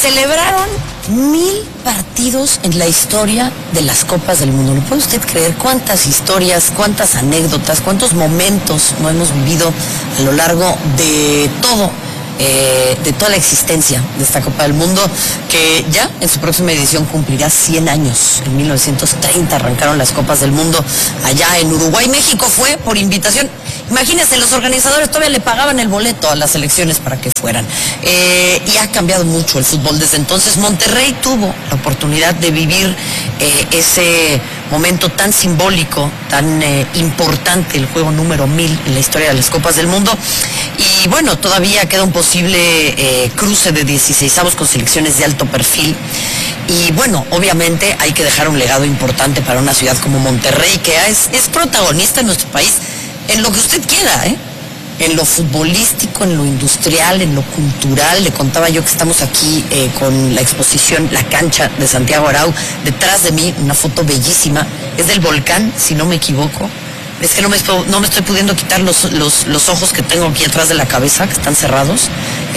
celebraron 1000 partidos en la historia de las Copas del Mundo. ¿No puede usted creer cuántas historias, cuántas anécdotas, cuántos momentos no hemos vivido a lo largo de todo? De toda la existencia de esta Copa del Mundo, que ya en su próxima edición cumplirá 100 años. En 1930 arrancaron las Copas del Mundo allá en Uruguay. México fue por invitación. Imagínense, los organizadores todavía le pagaban el boleto a las selecciones para que fueran. Y ha cambiado mucho el fútbol desde entonces. Monterrey tuvo la oportunidad de vivir ese momento tan simbólico, tan importante, el juego número 1000 en la historia de las Copas del Mundo. Y bueno, todavía queda un posible cruce de 16avos con selecciones de alto perfil. Y bueno, obviamente hay que dejar un legado importante para una ciudad como Monterrey, que es protagonista en nuestro país en lo que usted quiera, en lo futbolístico, en lo industrial, en lo cultural. Le contaba yo que estamos aquí con la exposición La Cancha de Santiago Arau. Detrás de mí, una foto bellísima, es del volcán, si no me equivoco. Es que no me estoy pudiendo quitar los ojos que tengo aquí atrás de la cabeza, que están cerrados,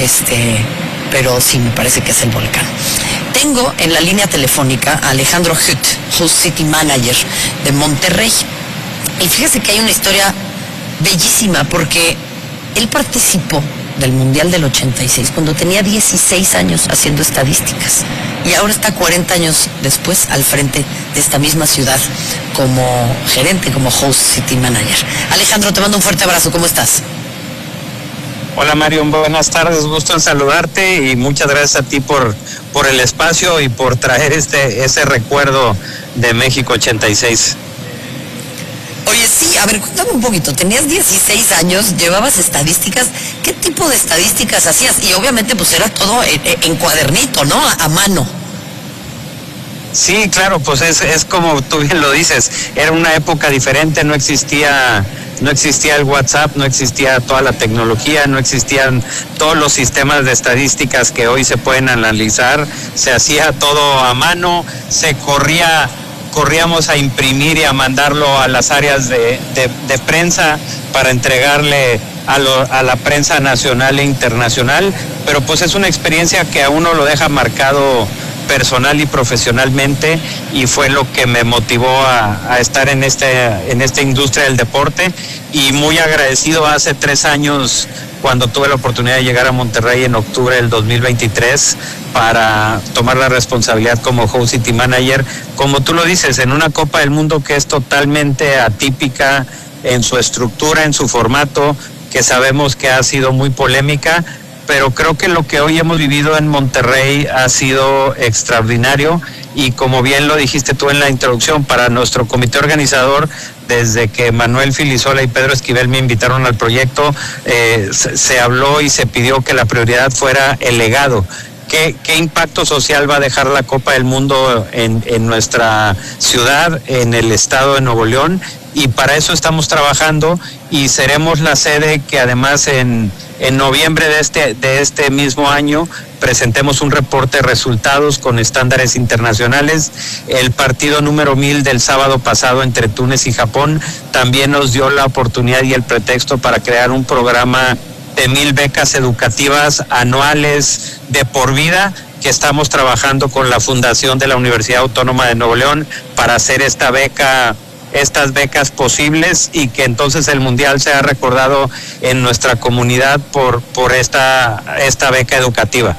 pero sí, me parece que es el volcán. Tengo en la línea telefónica a Alejandro Huth, Host City Manager de Monterrey. Y fíjese que hay una historia bellísima, porque él participó del Mundial del 86 cuando tenía 16 años haciendo estadísticas, y ahora está 40 años después al frente de esta misma ciudad como gerente, como Host City Manager. Alejandro, te mando un fuerte abrazo, ¿cómo estás? Hola Mario, buenas tardes, gusto en saludarte y muchas gracias a ti por el espacio y por traer ese recuerdo de México 86. Oye, sí, a ver, cuéntame un poquito. Tenías 16 años, llevabas estadísticas. ¿Qué tipo de estadísticas hacías? Y obviamente pues era todo en cuadernito, ¿no? A mano. Sí, claro, pues es como tú bien lo dices. Era una época diferente, no existía el WhatsApp, no existía toda la tecnología, no existían todos los sistemas de estadísticas que hoy se pueden analizar. Se hacía todo a mano, corríamos a imprimir y a mandarlo a las áreas de prensa para entregarle a la prensa nacional e internacional, pero pues es una experiencia que a uno lo deja marcado personal y profesionalmente, y fue lo que me motivó a estar en esta industria del deporte, y muy agradecido hace 3 años cuando tuve la oportunidad de llegar a Monterrey en octubre del 2023 para tomar la responsabilidad como Host City Manager. Como tú lo dices, en una Copa del Mundo que es totalmente atípica en su estructura, en su formato, que sabemos que ha sido muy polémica, pero creo que lo que hoy hemos vivido en Monterrey ha sido extraordinario, y como bien lo dijiste tú en la introducción, para nuestro comité organizador, desde que Manuel Filisola y Pedro Esquivel me invitaron al proyecto, se habló y se pidió que la prioridad fuera el legado. ¿Qué impacto social va a dejar la Copa del Mundo en nuestra ciudad, en el estado de Nuevo León? Y para eso estamos trabajando, y seremos la sede que además en noviembre de este mismo año presentemos un reporte de resultados con estándares internacionales. El partido número 1000 del sábado pasado entre Túnez y Japón también nos dio la oportunidad y el pretexto para crear un programa de 1000 becas educativas anuales de por vida, que estamos trabajando con la Fundación de la Universidad Autónoma de Nuevo León para hacer estas becas posibles, y que entonces el Mundial sea recordado en nuestra comunidad por esta beca educativa.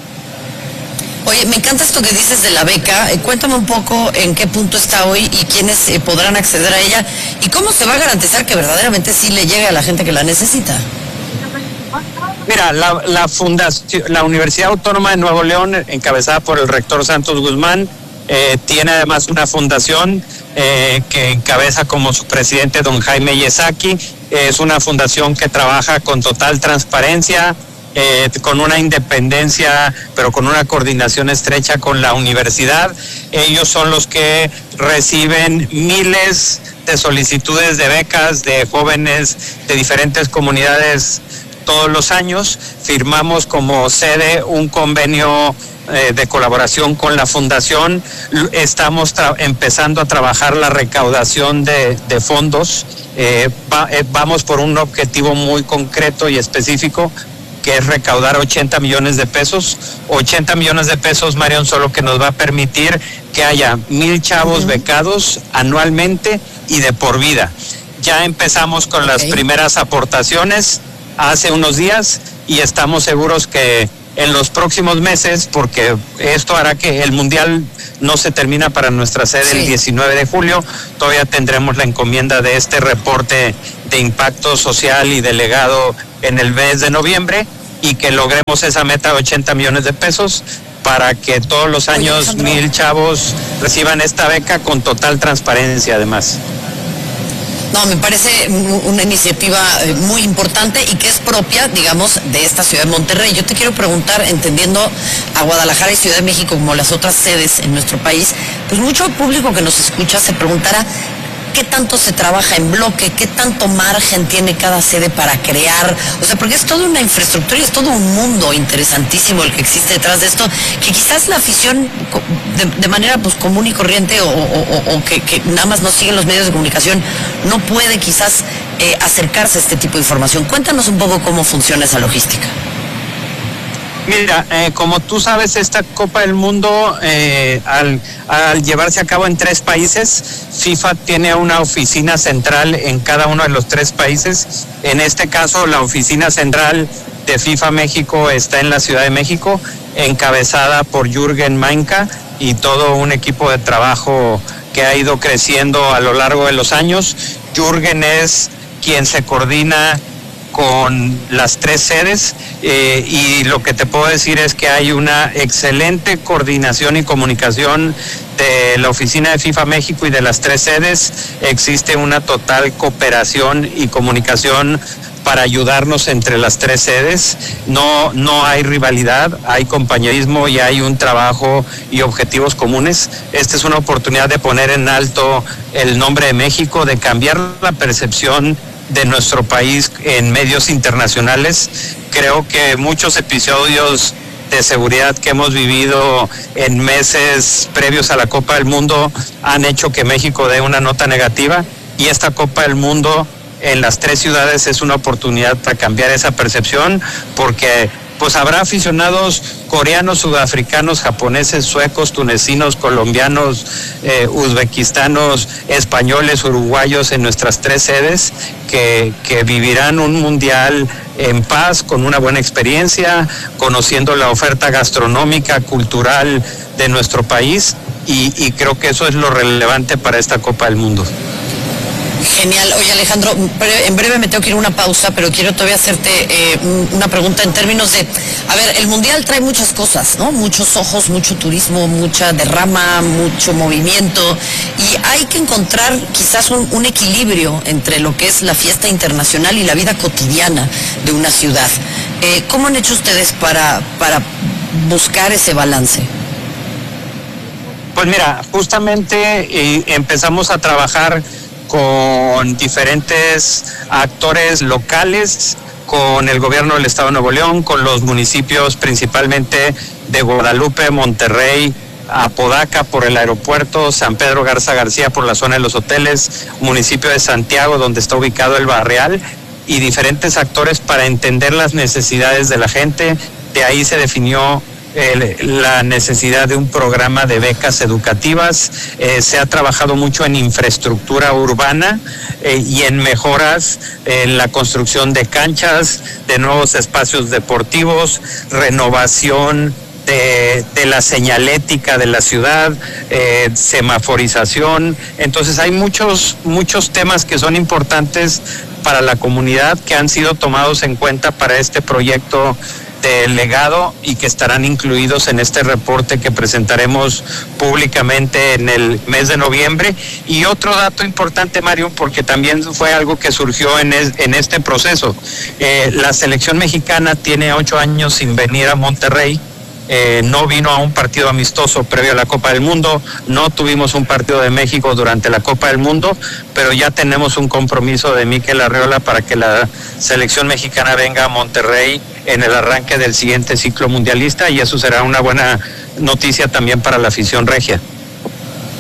Oye, me encanta esto que dices de la beca. Cuéntame un poco en qué punto está hoy y quiénes podrán acceder a ella, y cómo se va a garantizar que verdaderamente sí le llegue a la gente que la necesita. Mira, la Universidad Autónoma de Nuevo León, encabezada por el rector Santos Guzmán, tiene además una fundación que encabeza como su presidente don Jaime Yesaki. Es una fundación que trabaja con total transparencia, con una independencia, pero con una coordinación estrecha con la universidad. Ellos son los que reciben miles de solicitudes de becas de jóvenes de diferentes comunidades todos los años. Firmamos como sede un convenio de colaboración con la fundación. Estamos empezando a trabajar la recaudación de fondos. Vamos por un objetivo muy concreto y específico, que es recaudar 80 millones de pesos. 80 millones de pesos, Marion, solo que nos va a permitir que haya 1,000 chavos becados anualmente y de por vida. Ya empezamos con las primeras aportaciones hace unos días y estamos seguros que en los próximos meses, porque esto hará que el Mundial no se termina para nuestra sede el 19 de julio, todavía tendremos la encomienda de este reporte de impacto social y delegado en el mes de noviembre, y que logremos esa meta de 80 millones de pesos para que todos los años 1,000 chavos reciban esta beca con total transparencia además. No, me parece una iniciativa muy importante y que es propia, digamos, de esta ciudad de Monterrey. Yo te quiero preguntar, entendiendo a Guadalajara y Ciudad de México como las otras sedes en nuestro país, pues mucho público que nos escucha se preguntará qué tanto se trabaja en bloque, qué tanto margen tiene cada sede para crear, o sea, porque es toda una infraestructura y es todo un mundo interesantísimo el que existe detrás de esto, que quizás la afición de manera pues común y corriente o que nada más no siguen los medios de comunicación no puede quizás acercarse a este tipo de información. Cuéntanos un poco cómo funciona esa logística. Mira, como tú sabes, esta Copa del Mundo, al llevarse a cabo en 3 países, FIFA tiene una oficina central en cada uno de los 3 países. En este caso, la oficina central de FIFA México está en la Ciudad de México, encabezada por Jürgen Mainka y todo un equipo de trabajo que ha ido creciendo a lo largo de los años. Jürgen es quien se coordina con las 3 sedes y lo que te puedo decir es que hay una excelente coordinación y comunicación de la oficina de FIFA México y de las 3 sedes. Existe una total cooperación y comunicación para ayudarnos entre las 3 sedes. No hay rivalidad, hay compañerismo y hay un trabajo y objetivos comunes. Esta es una oportunidad de poner en alto el nombre de México, de cambiar la percepción de nuestro país en medios internacionales. Creo que muchos episodios de seguridad que hemos vivido en meses previos a la Copa del Mundo han hecho que México dé una nota negativa, y esta Copa del Mundo en las 3 ciudades es una oportunidad para cambiar esa percepción, porque pues habrá aficionados coreanos, sudafricanos, japoneses, suecos, tunecinos, colombianos, uzbequistanos, españoles, uruguayos en nuestras 3 sedes que vivirán un mundial en paz, con una buena experiencia, conociendo la oferta gastronómica, cultural de nuestro país, y creo que eso es lo relevante para esta Copa del Mundo. Genial. Oye, Alejandro, en breve me tengo que ir a una pausa, pero quiero todavía hacerte una pregunta en términos de, a ver, el Mundial trae muchas cosas, ¿no? Muchos ojos, mucho turismo, mucha derrama, mucho movimiento, y hay que encontrar quizás un equilibrio entre lo que es la fiesta internacional y la vida cotidiana de una ciudad. ¿Cómo han hecho ustedes para buscar ese balance? Pues mira, justamente empezamos a trabajar con diferentes actores locales, con el gobierno del Estado de Nuevo León, con los municipios principalmente de Guadalupe, Monterrey, Apodaca por el aeropuerto, San Pedro Garza García por la zona de los hoteles, municipio de Santiago donde está ubicado el Barrial, y diferentes actores para entender las necesidades de la gente. De ahí se definió la necesidad de un programa de becas educativas. Se ha trabajado mucho en infraestructura urbana y en mejoras en la construcción de canchas, de nuevos espacios deportivos, renovación de la señalética de la ciudad, semaforización. Entonces hay muchos temas que son importantes para la comunidad, que han sido tomados en cuenta para este proyecto de legado y que estarán incluidos en este reporte que presentaremos públicamente en el mes de noviembre. Y otro dato importante, Mario, porque también fue algo que surgió en este proceso. La selección mexicana tiene 8 años sin venir a Monterrey. No vino a un partido amistoso previo a la Copa del Mundo, no tuvimos un partido de México durante la Copa del Mundo, pero ya tenemos un compromiso de Mikel Arriola para que la selección mexicana venga a Monterrey en el arranque del siguiente ciclo mundialista, y eso será una buena noticia también para la afición regia.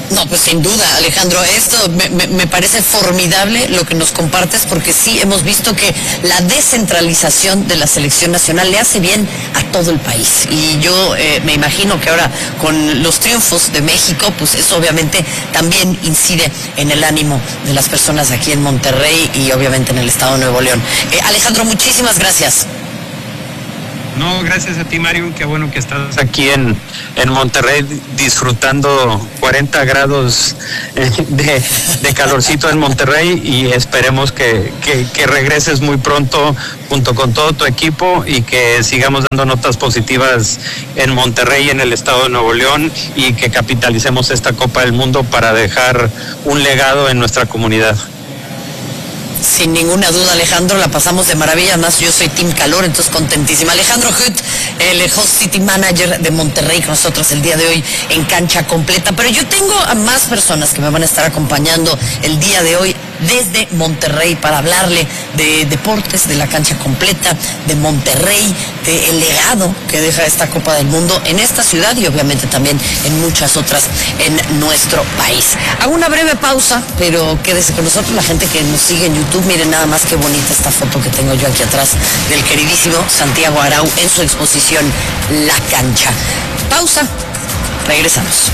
No, pues sin duda, Alejandro, esto me parece formidable lo que nos compartes, porque sí hemos visto que la descentralización de la selección nacional le hace bien a todo el país. Y yo me imagino que ahora con los triunfos de México, pues eso obviamente también incide en el ánimo de las personas aquí en Monterrey y obviamente en el estado de Nuevo León. Alejandro, muchísimas gracias. No, gracias a ti, Mario, qué bueno que estás aquí en Monterrey disfrutando 40 grados de calorcito en Monterrey, y esperemos que regreses muy pronto junto con todo tu equipo y que sigamos dando notas positivas en Monterrey y en el estado de Nuevo León, y que capitalicemos esta Copa del Mundo para dejar un legado en nuestra comunidad. Sin ninguna duda, Alejandro, la pasamos de maravilla. Además, yo soy Team Calor, entonces contentísima. Alejandro Huth, el Host City Manager de Monterrey, con nosotros el día de hoy en Cancha Completa. Pero yo tengo a más personas que me van a estar acompañando el día de hoy desde Monterrey para hablarle de deportes, de la Cancha Completa, de Monterrey, del legado que deja esta Copa del Mundo en esta ciudad y obviamente también en muchas otras en nuestro país. Hago una breve pausa, pero quédese con nosotros, la gente que nos sigue en YouTube. Miren nada más qué bonita esta foto que tengo yo aquí atrás del queridísimo Santiago Arau en su exposición La Cancha. Pausa, regresamos.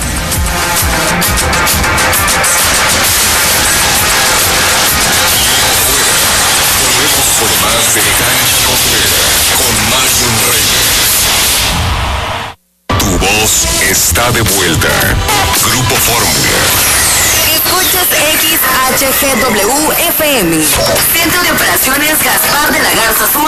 Volvemos por más de Cancha Completa con Mario Reyes. Tu voz está de vuelta. Grupo Fórmula. Escuchas XHGW FM. Centro de Operaciones Gaspar de la Garza Sur.